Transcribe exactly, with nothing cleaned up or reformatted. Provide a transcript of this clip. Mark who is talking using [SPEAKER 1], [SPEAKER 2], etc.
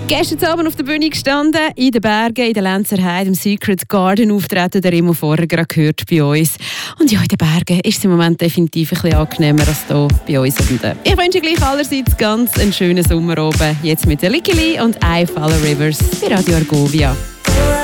[SPEAKER 1] Gestern Abend auf der Bühne gestanden, in den Bergen, in der Lenzerheide, im Secret Garden auftreten, der Remo vorher gerade gehört bei uns. Und ja, in den Bergen ist es im Moment definitiv ein bisschen angenehmer als hier bei uns unten. Ich wünsche gleich allerseits ganz einen schönen Sommer oben. Jetzt mit der Lickili und I Follow Rivers bei Radio Argovia.